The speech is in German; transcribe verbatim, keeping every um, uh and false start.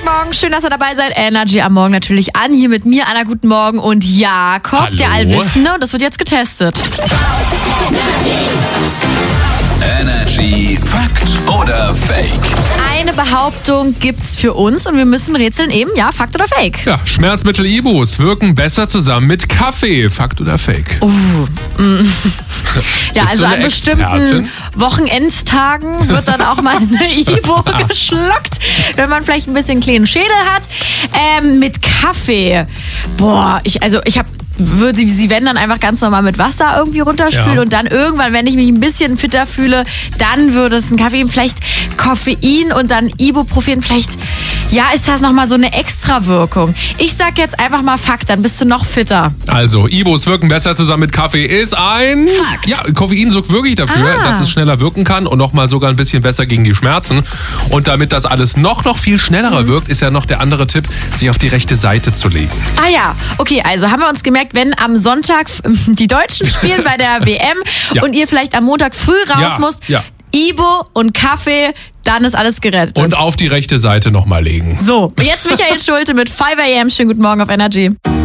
Morgen, schön, dass ihr dabei seid. Energy am Morgen natürlich an, hier mit mir, Anna, guten Morgen und Jakob, Hallo. der Allwissende, und das wird jetzt getestet. Energy Fakt oder Fake? Eine Behauptung gibt's für uns und wir müssen rätseln eben, ja, Fakt oder Fake? Ja, Schmerzmittel Ibus wirken besser zusammen mit Kaffee. Fakt oder Fake? Uh, mm. Ja, Bist also du an eine bestimmten Expertin? Wochenendtagen wird dann auch mal eine Ibo geschluckt, wenn man vielleicht ein bisschen einen kleinen Schädel hat. Ähm, mit Kaffee. Boah, ich, also ich habe würde sie, wenn dann einfach ganz normal mit Wasser irgendwie runterspülen Ja. und dann irgendwann, wenn ich mich ein bisschen fitter fühle, dann würde es einen Kaffee geben, vielleicht Koffein und dann Ibuprofen, vielleicht, ja, ist das nochmal so eine Extrawirkung. Ich sag jetzt einfach mal Fakt, dann bist du noch fitter. Also, Ibus wirken besser zusammen mit Kaffee ist ein... Fakt. Ja, Koffein sorgt wirklich dafür, Ah. dass es schneller wirken kann und nochmal sogar ein bisschen besser gegen die Schmerzen. Und damit das alles noch, noch viel schneller Mhm. wirkt, ist ja noch der andere Tipp, sich auf die rechte Seite zu legen. Ah ja, okay, also haben wir uns gemerkt, wenn am Sonntag die Deutschen spielen bei der W M Ja. und ihr vielleicht am Montag früh raus Ja, musst, ja. Ibo und Kaffee, dann ist alles gerettet. Und auf die rechte Seite nochmal legen. so, jetzt Michael Schulte mit five a m. Schönen guten Morgen auf Energy.